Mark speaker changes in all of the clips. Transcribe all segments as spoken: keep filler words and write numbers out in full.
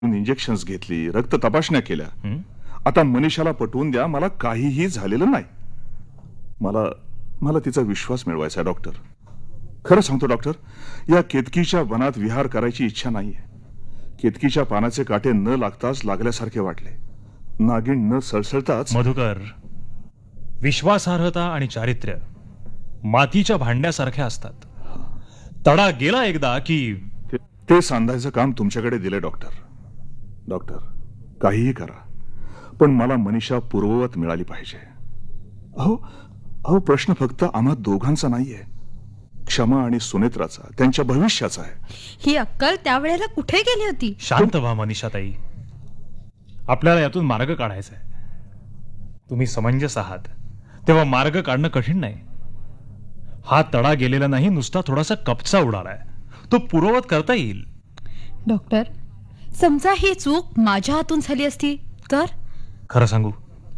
Speaker 1: Injections घेतली, रक्त तपासण्या केल्या.
Speaker 2: हं?
Speaker 1: आता मनीषाला पटवून द्या, मला काहीही झालेलं नाही. मला मला तिचा विश्वास मिळवायचा आहे डॉक्टर. खरं सांगतो डॉक्टर, या केतकीच्या वनात विहार करायची इच्छा नाहीये. केतकीच्या पानाचे काटे न लागताच लागल्यासारखे वाटले. नागिण न सळसळताच.
Speaker 2: मधुकर, विश्वासार्हता आणि चारित्र्य मातीच्या भांड्यासारख्या असतात. तडा गेला एकदा की
Speaker 1: ते- ते सांधायचं काम तुमच्याकडे दिले डॉक्टर. डॉक्टर, काहीही करा, पण मला मनीषा पूर्ववत मिळाली पाहिजे. अहो अहो प्रश्न फक्त आम्हा दोघांचा नाहीये, क्षमा आणि सुनेत्राचा, त्यांच्या भविष्याचा आहे.
Speaker 3: ही अक्कल त्यावेळेला कुठे गेली होती?
Speaker 2: शांत व्हा मनीषाताई. आपल्याला यातून मार्ग काढायचा आहे. तुम्ही समंजस आहात तेव्हा मार्ग काढणं कठीण नाही. हा तडा गेलेला नाही, नुसता थोडासा कपचा उडालाय. तो पूर्ववत करता येईल.
Speaker 3: डॉक्टर, समजा ही चूक माझ्या हातून झाली असती तर?
Speaker 2: खरं सांगू,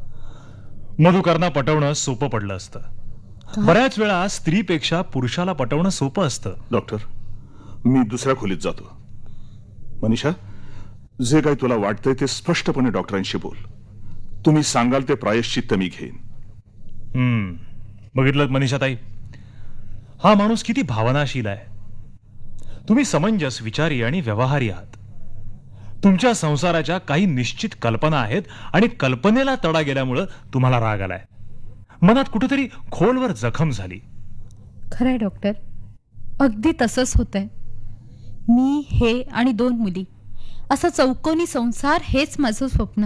Speaker 2: मधुकरना पटवणं सोपं पडलं असतं. बऱ्याच वेळा स्त्रीपेक्षा पुरुषाला पटवणं सोपं असतं.
Speaker 1: डॉक्टर, मी दुसऱ्या खोलीत जातो. मनीषा, जे काही तुला वाटतंय ते स्पष्टपणे डॉक्टरांशी बोल. तुम्ही सांगाल ते प्रायश्चित्त मी घेईन.
Speaker 2: हम्म बघितलं मनीषाताई, हा माणूस किती भावनाशील आहे. तुम्ही समंजस, विचारी आणि व्यवहारी आहात. तुमच्या संसाराच्या काही निश्चित कल्पना आहेत आणि कल्पनेला तडा गेल्यामुळं तुम्हाला राग आलाय. मनात कुठेतरी खोलवर जखम झाली.
Speaker 3: खरंय डॉक्टर, अगदी तसंच होतंय. मी, हे आणि दोन मुली, असा चौकोनी संसार हेच माझं स्वप्न.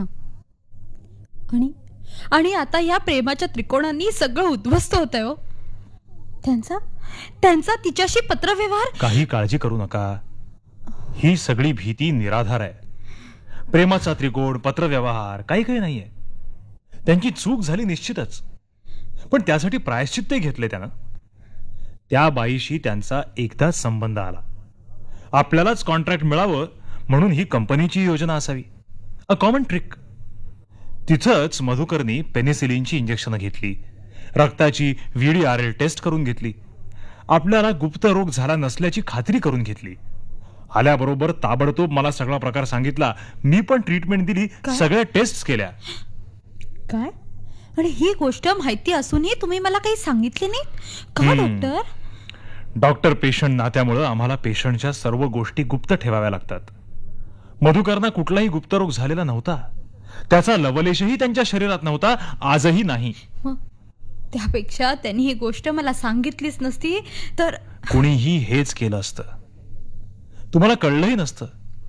Speaker 3: आणि आणि आता या प्रेमाच्या त्रिकोणांनी सगळं उद्ध्वस्त होतंय. हो, त्यांचा त्यांचा तिच्याशी पत्रव्यवहार.
Speaker 2: काही काळजी करू नका. ही सगळी भीती निराधार आहे. प्रेमाचा त्रिकोण, पत्रव्यवहार काही काही नाहीये. त्यांची चूक झाली निश्चितच, पण त्यासाठी प्रायश्चित्तही घेतले त्यानं. त्या बाईशी त्यांचा एकदाच संबंध आला. आपल्यालाच कॉन्ट्रॅक्ट मिळावं म्हणून ही कंपनीची योजना असावी. A common trick. तिथंच मधुकरनी पेनिसिलिनची इंजेक्शन घेतली, रक्ताची V D R L taste करून घेतली, आपल्याला गुप्त रोग झाला नसल्याची खात्री करून घेतली. आल्याबरोबर ताबडतोब मला सगळा प्रकार सांगितला. मी पण ट्रीटमेंट दिली, सगळ्या टेस्ट केल्या.
Speaker 3: काय? आणि ही गोष्ट माहिती असूनही तुम्ही मला काही सांगितले नाही का डॉक्टर?
Speaker 2: डॉक्टर पेशंट नात्यामुळं आम्हाला पेशंटच्या सर्व गोष्टी गुप्त ठेवाव्या लागतात. मधुकरना कुठलाही गुप्तरोग झालेला नव्हता. त्याचा लवलेशही त्यांच्या शरीरात नव्हता, आजही नाही.
Speaker 3: त्यापेक्षा त्यांनी ही गोष्ट मला सांगितलीच नसती तर
Speaker 2: कुणीही हेच केलं असतं, तुम्हाला कळलंही नसतं.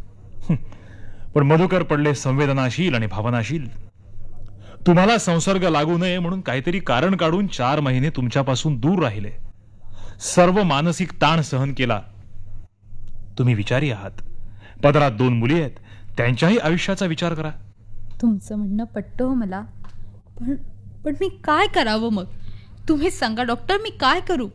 Speaker 2: पण मधुकर पडले संवेदनाशील आणि भावनाशील. तुम्हाला संसर्ग लागू नये म्हणून काहीतरी कारण काढून चार महिने तुमच्यापासून दूर राहिले. सर्व मानसिक ताण सहन केला. तुम्ही विचारी आहात. पदरात दोन मुली आहेत, त्यांच्याही आयुष्याचा विचार करा.
Speaker 3: तुमचं म्हणणं पटतं हो मला, पण पण मी काय करावं मग? तुम्हीच सांगा डॉक्टर, मी काय करू?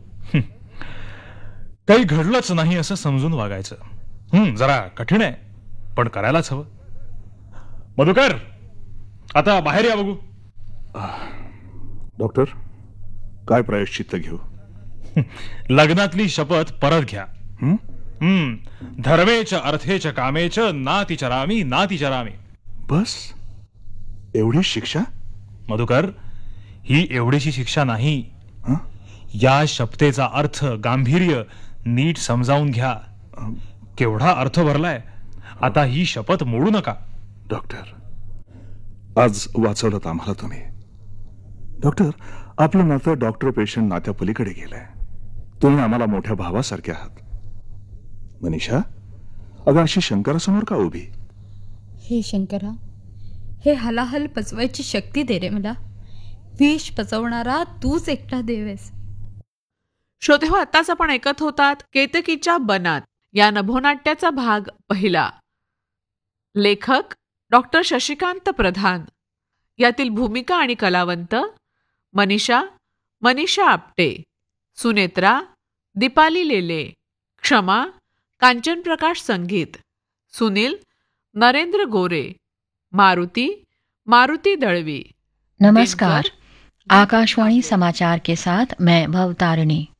Speaker 2: काही घडलंच नाही असं समजून वागायचं. हम्म जरा कठीण आहे, पण करायलाच हवं. मधुकर, आता बाहेर या बघू.
Speaker 1: डॉक्टर, काय प्रायश्चित्त घेऊ?
Speaker 2: लग्नातली शपथ परत घ्या.
Speaker 1: हं?
Speaker 2: हम्म धर्मेच अर्थेच कामेच नाती चरामी नाती चरामी.
Speaker 1: बस एवढी शिक्षा?
Speaker 2: मधुकर, ही एवढीशी शिक्षा नाही.
Speaker 1: हं?
Speaker 2: या शपथेचा अर्थ, गांभीर्य नीट समजावून घ्या. केवढा अर्थ भरलाय. आता ही शपथ मोडू नका.
Speaker 1: डॉक्टर, आज वाचवलं आम्हाला तुम्ही. डॉक्टर, आपलं नातं डॉक्टर पेशंट नात्या पलीकडे गेलंय. तुम्ही आम्हाला मोठ्या भावासारखे आहात. मनीषा, अगं अशी शंकरासमोर का उभी?
Speaker 3: हे शंकरा, हे हलाहल पचवायची शक्ती दे रे मला. विष पचवणारा तूच एकटा देवेस.
Speaker 4: श्रोते हो, आताच आपण ऐकत होतात केतकीच्या बनात या नभोनाट्याचा भाग पहिला. लेखक डॉक्टर शशिकांत प्रधान. यातील भूमिका आणि कलावंत: मनीषा मनीषा आपटे, सुनेत्रा दीपाली लेले, क्षमा कांचन प्रकाश संगीत, सुनील नरेंद्र गोरे, मारुति मारुति दळवी.
Speaker 5: नमस्कार, आकाशवाणी समाचार के साथ मैं भवतारिणी.